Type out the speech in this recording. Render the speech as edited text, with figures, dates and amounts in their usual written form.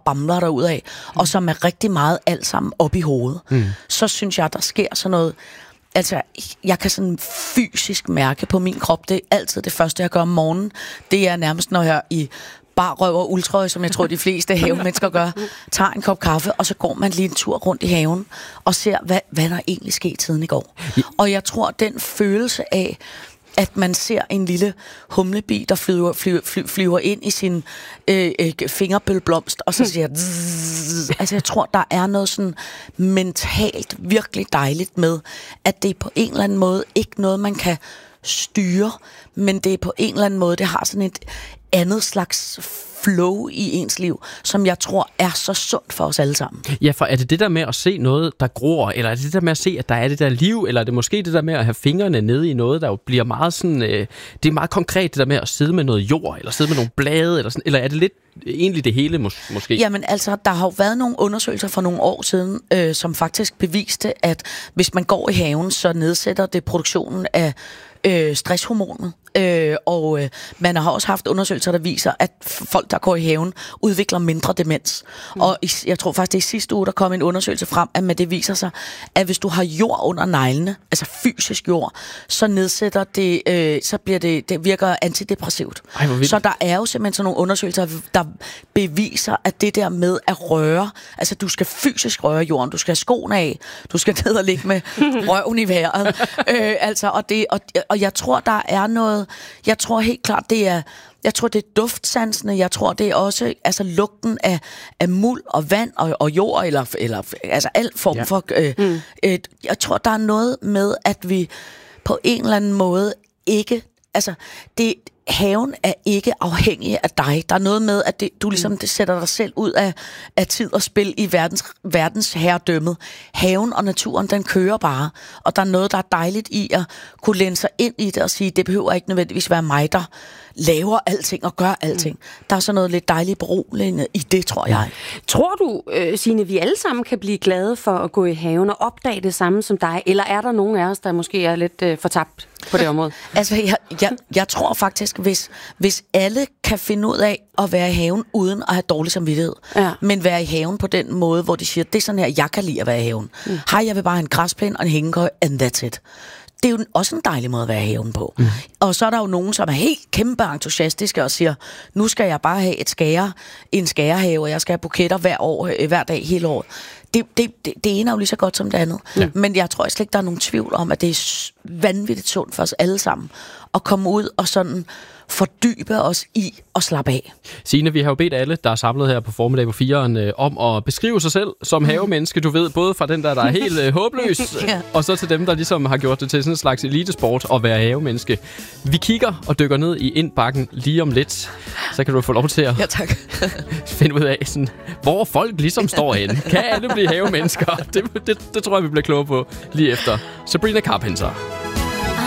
bamler derudad, og som er rigtig meget alt sammen op i hovedet, så synes jeg, der sker sådan noget. Altså, jeg kan sådan fysisk mærke på min krop, det er altid det første, jeg gør om morgenen. Det er nærmest, når jeg i bar røv og uldtrøje, som jeg tror, de fleste havemennesker gør, tager en kop kaffe, og så går man lige en tur rundt i haven, og ser, hvad der egentlig skete siden i går. Og jeg tror, den følelse af, at man ser en lille humlebi, der flyver ind i sin fingerbølblomst, og så siger altså jeg tror, der er noget sådan mentalt virkelig dejligt med, at det er på en eller anden måde ikke noget, man kan styre, men det er på en eller anden måde, det har sådan et andet slags flow i ens liv, som jeg tror er så sundt for os alle sammen. Ja, for er det det der med at se noget, der gror, eller er det det der med at se, at der er det der liv, eller er det måske det der med at have fingrene nede i noget, der jo bliver meget sådan, det er meget konkret det der med at sidde med noget jord, eller sidde med nogle blade, eller sådan, eller er det lidt egentlig det hele måske? Jamen altså, der har jo været nogle undersøgelser for nogle år siden, som faktisk beviste, at hvis man går i haven, så nedsætter det produktionen af stresshormonet. Og man har også haft undersøgelser, der viser, at folk, der går i haven, udvikler mindre demens. Og jeg tror faktisk, det er sidste uge, der kom en undersøgelse frem, at det viser sig, at hvis du har jord under neglene, altså fysisk jord, så nedsætter det, så bliver det virker antidepressivt. Så der er jo simpelthen sådan nogle undersøgelser, der beviser, at det der med at røre, altså du skal fysisk røre jorden, du skal have skoene af, du skal ned og ligge med røven i vejret. Og jeg tror, der er noget. Jeg tror helt klart, det er duftsansene. Jeg tror, det er også altså lugten af muld og vand og jord, eller altså al form for. Jeg tror, der er noget med, at vi på en eller anden måde ikke. Altså, haven er ikke afhængig af dig. Der er noget med, at du ligesom sætter dig selv ud af tid og spil i verdens herredømmet. Haven og naturen, den kører bare. Og der er noget, der er dejligt i at kunne læne sig ind i det og sige, det behøver ikke nødvendigvis være mig, der laver alting og gør alting. Der er så noget lidt dejligt beroligende i det, tror jeg. Tror du, Signe, vi alle sammen kan blive glade for at gå i haven og opdage det samme som dig? Eller er der nogen af os, der måske er lidt fortabt på det område? Altså, jeg tror faktisk, hvis alle kan finde ud af at være i haven uden at have dårlig samvittighed, men være i haven på den måde, hvor de siger, det er sådan her, jeg kan lide at være i haven. Hej, jeg vil bare have en græsplæne og en hængekøj, and that's it. Det er jo også en dejlig måde at være i haven på. Og så er der jo nogen, som er helt kæmpe entusiastiske og siger, nu skal jeg bare have en skærehave, og jeg skal have buketter hver dag hele året. Det ene er jo lige så godt som det andet. Ja. Men jeg tror slet ikke, der er nogen tvivl om, at det er vanvittigt sundt for os alle sammen at komme ud og sådan fordybe os i og slappe af. Signe, vi har jo bedt alle, der er samlet her på formiddag på 4'eren, om at beskrive sig selv som havemenneske. Du ved, både fra den der er helt håbløs, og så til dem, der ligesom har gjort det til sådan en slags elitesport at være havemenneske. Vi kigger og dykker ned i indbakken lige om lidt. Så kan du få lov til at finde ud af, sådan, hvor folk ligesom står henne. Kan alle blive havemennesker? Det tror jeg, vi bliver kloge på lige efter Sabrina Carpenter.